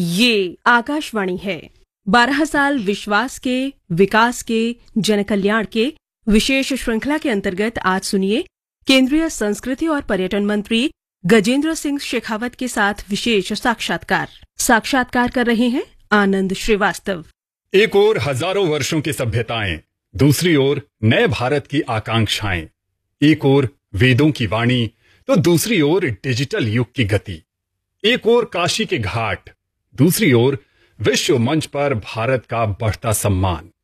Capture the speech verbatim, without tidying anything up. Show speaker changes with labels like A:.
A: ये आकाशवाणी है। बारह साल विश्वास के, विकास के, जनकल्याण के विशेष श्रृंखला के अंतर्गत आज सुनिए केंद्रीय संस्कृति और पर्यटन मंत्री गजेंद्र सिंह शेखावत के साथ विशेष साक्षात्कार। साक्षात्कार कर रहे हैं आनंद श्रीवास्तव।
B: एक ओर हजारों वर्षों की सभ्यताएं, दूसरी ओर नए भारत की आकांक्षाएं। एक ओर वेदों की वाणी तो दूसरी ओर डिजिटल युग की गति। एक ओर काशी के घाट, दूसरी ओर विश्व मंच पर भारत का बढ़ता सम्मान।